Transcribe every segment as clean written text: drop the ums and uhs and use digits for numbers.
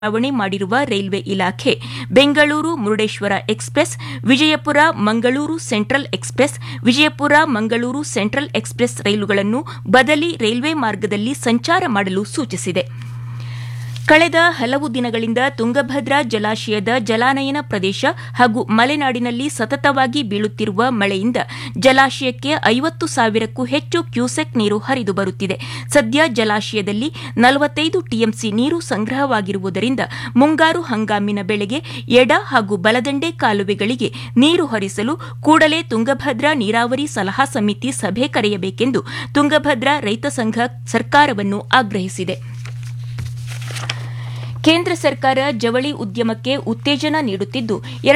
ಬದಲಾವಣೆ ಮಾಡಿರುವ ರೈಲ್ವೆ ಇಲಾಖೆ Bengaluru Murudeshwar express, Vijayapura Mangaluru central express, Vijayapura Mangaluru central express ರೈಲುಗಳನ್ನು ಬದಲಿ ರೈಲ್ವೆ ಮಾರ್ಗದಲ್ಲಿ ಸಂಚಾರ ಮಾಡಲು ಸೂಚಿಸಿದೆ. ಕಳೆದ ಹಲವು ದಿನಗಳಿಂದ ತುಂಗಭದ್ರಾ ಜಲಾಶಯದ ಜಲಾನಯನ ಪ್ರದೇಶ ಹಾಗೂ ಮಲೆನಾಡಿನಲ್ಲಿ ಸತತವಾಗಿ ಬೀಳುತ್ತಿರುವ ಮಳೆಯಿಂದ ಜಲಾಶಯಕ್ಕೆ 50,000ಕ್ಕೂ ಹೆಚ್ಚು ಕ್ಯೂಸೆಕ್ ನೀರು ಹರಿದು ಬರುತ್ತಿದೆ. ಸದ್ಯ ಜಲಾಶಯದಲ್ಲಿ 45 ಟಿಎಂಸಿ ನೀರು ಸಂಗ್ರಹವಾಗಿರುವುದರಿಂದ ಮುಂಗಾರು ಹಂಗಾಮಿನ ಬೆಳೆಗೆ ಎಡ ಹಾಗೂ ಬಲದಂಡೆ ಕಾಲುವೆಗಳಿಗೆ ನೀರು ಹರಿಸಲು ಕೂಡಲೇ ತುಂಗಭದ್ರಾ ನೀರಾವರಿ ಸಲಹಾ ಸಮಿತಿ ಸಭೆ ಕರೆಯಬೇಕೆಂದು ತುಂಗಭದ್ರಾ ರೈತ ಸಂಘ ಸರ್ಕಾರವನ್ನು ಆಗ್ರಹಿಸಿದೆ. ಕೇಂದ್ರ ಸರ್ಕಾರ ಜವಳಿ ಉದ್ಯಮಕ್ಕೆ ಉತ್ತೇಜನ ನೀಡುತ್ತಿದ್ದು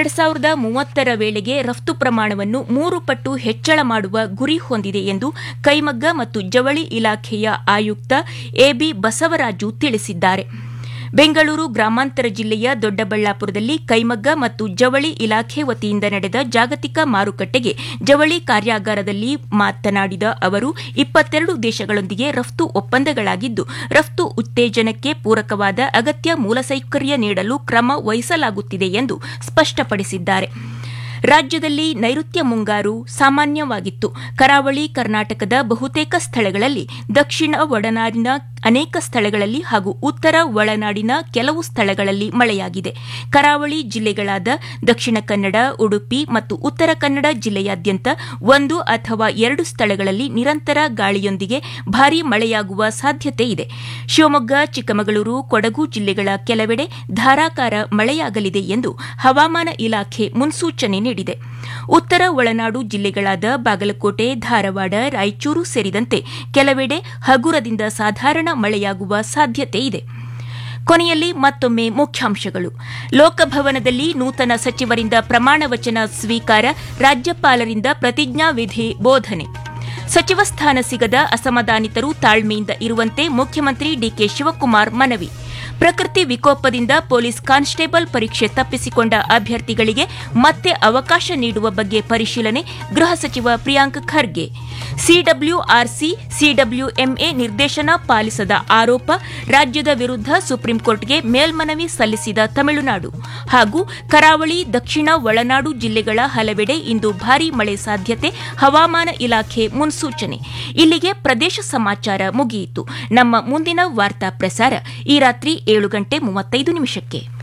2030ರ ವೇಳೆಗೆ ರಫ್ತು ಪ್ರಮಾಣವನ್ನು 3 ಪಟ್ಟು ಹೆಚ್ಚಳ ಮಾಡುವ ಗುರಿ ಹೊಂದಿದೆ ಎಂದು ಕೈಮಗ್ಗ ಮತ್ತು ಜವಳಿ ಇಲಾಖೆಯ ಆಯುಕ್ತ ಎಬಿ ಬಸವರಾಜು ತಿಳಿಸಿದ್ದಾರೆ. ಬೆಂಗಳೂರು ಗ್ರಾಮಾಂತರ ಜಿಲ್ಲೆಯ ದೊಡ್ಡಬಳ್ಳಾಪುರದಲ್ಲಿ ಕೈಮಗ್ಗ ಮತ್ತು ಜವಳಿ ಇಲಾಖೆ ವತಿಯಿಂದ ನಡೆದ ಜಾಗತಿಕ ಮಾರುಕಟ್ಟೆಗೆ ಜವಳಿ ಕಾರ್ಯಾಗಾರದಲ್ಲಿ ಮಾತನಾಡಿದ ಅವರು 22 ದೇಶಗಳೊಂದಿಗೆ ರಫ್ತು ಒಪ್ಪಂದಗಳಾಗಿದ್ದು, ರಫ್ತು ಉತ್ತೇಜನಕ್ಕೆ ಪೂರಕವಾದ ಅಗತ್ಯ ಮೂಲಸೌಕರ್ಯ ನೀಡಲು ಕ್ರಮ ವಹಿಸಲಾಗುತ್ತಿದೆ ಎಂದು ಸ್ಪಷ್ಟಪಡಿಸಿದ್ದಾರೆ. ರಾಜ್ಯದಲ್ಲಿ ನೈಋತ್ಯ ಮುಂಗಾರು ಸಾಮಾನ್ಯವಾಗಿತ್ತು. ಕರಾವಳಿ ಕರ್ನಾಟಕದ ಬಹುತೇಕ ಸ್ಥಳಗಳಲ್ಲಿ, ದಕ್ಷಿಣ ಒಳನಾಡಿನ ಅನೇಕ ಸ್ಥಳಗಳಲ್ಲಿ ಹಾಗೂ ಉತ್ತರ ಒಳನಾಡಿನ ಕೆಲವು ಸ್ಥಳಗಳಲ್ಲಿ ಮಳೆಯಾಗಿದೆ. ಕರಾವಳಿ ಜಿಲ್ಲೆಗಳಾದ ದಕ್ಷಿಣ ಕನ್ನಡ, ಉಡುಪಿ ಮತ್ತು ಉತ್ತರ ಕನ್ನಡ ಜಿಲ್ಲೆಯಾದ್ಯಂತ 1 ಅಥವಾ 2 ಸ್ಥಳಗಳಲ್ಲಿ ನಿರಂತರ ಗಾಳಿಯೊಂದಿಗೆ ಭಾರೀ ಮಳೆಯಾಗುವ ಸಾಧ್ಯತೆ ಇದೆ. ಶಿವಮೊಗ್ಗ, ಚಿಕ್ಕಮಗಳೂರು, ಕೊಡಗು ಜಿಲ್ಲೆಗಳ ಕೆಲವೆಡೆ ಧಾರಾಕಾರ ಮಳೆಯಾಗಲಿದೆ ಎಂದು ಹವಾಮಾನ ಇಲಾಖೆ ಮುನ್ಸೂಚನೆ ನೀಡಿದೆ. ಉತ್ತರ ಒಳನಾಡು ಜಿಲ್ಲೆಗಳಾದ ಬಾಗಲಕೋಟೆ, ಧಾರವಾಡ, ರಾಯಚೂರು ಸೇರಿದಂತೆ ಕೆಲವೆಡೆ ಹಗುರದಿಂದ ಸಾಧಾರಣ ಮಳೆಯಾಗುವ ಸಾಧ್ಯತೆ ಇದೆ. ಕೊನೆಯಲ್ಲಿ ಮತ್ತೊಮ್ಮೆ ಮುಖ್ಯಾಂಶಗಳು. ಲೋಕಭವನದಲ್ಲಿ ನೂತನ ಸಚಿವರಿಂದ ಪ್ರಮಾಣ ವಚನ ಸ್ವೀಕಾರ, ರಾಜ್ಯಪಾಲರಿಂದ ಪ್ರತಿಜ್ಞಾವಿಧಿ ಬೋಧನೆ. ಸಚಿವ ಸ್ಥಾನ ಸಿಗದ ಅಸಮಾಧಾನಿತರು ತಾಳ್ಮೆಯಿಂದ ಇರುವಂತೆ ಮುಖ್ಯಮಂತ್ರಿ ಡಿಕೆ ಶಿವಕುಮಾರ್ ಮನವಿ. ಪ್ರಕೃತಿ ವಿಕೋಪದಿಂದ ಪೊಲೀಸ್ ಕಾನ್ಸ್ಟೇಬಲ್ ಪರೀಕ್ಷೆ ತಪ್ಪಿಸಿಕೊಂಡ ಅಭ್ಯರ್ಥಿಗಳಿಗೆ ಮತ್ತೆ ಅವಕಾಶ ನೀಡುವ ಬಗ್ಗೆ ಪರಿಶೀಲನೆ, ಗೃಹ ಸಚಿವ ಪ್ರಿಯಾಂಕ್ ಖರ್ಗೆ. ಸಿಡಬ್ಲ್ಯೂಆರ್ಸಿ ಸಿಡಬ್ಲ್ಯೂಎಂಎ ನಿರ್ದೇಶನ ಪಾಲಿಸದ ಆರೋಪ, ರಾಜ್ಯದ ವಿರುದ್ಧ ಸುಪ್ರೀಂಕೋರ್ಟ್ಗೆ ಮೇಲ್ಮನವಿ ಸಲ್ಲಿಸಿದ ತಮಿಳುನಾಡು. ಹಾಗೂ ಕರಾವಳಿ, ದಕ್ಷಿಣ ಒಳನಾಡು ಜಿಲ್ಲೆಗಳ ಹಲವೆಡೆ ಇಂದು ಭಾರೀ ಮಳೆ ಸಾಧ್ಯತೆ, ಹವಾಮಾನ ಇಲಾಖೆ ಮುನ್ಸೂಚನೆ. ಇಲ್ಲಿಗೆ ಪ್ರದೇಶ ಸಮಾಚಾರ ಮುಗಿಯಿತು. ನಮ್ಮ ಮುಂದಿನ ವಾರ್ತಾ ಪ್ರಸಾರ ಈ ರಾತ್ರಿ 7:35 ನಿಮಿಷಕ್ಕೆ.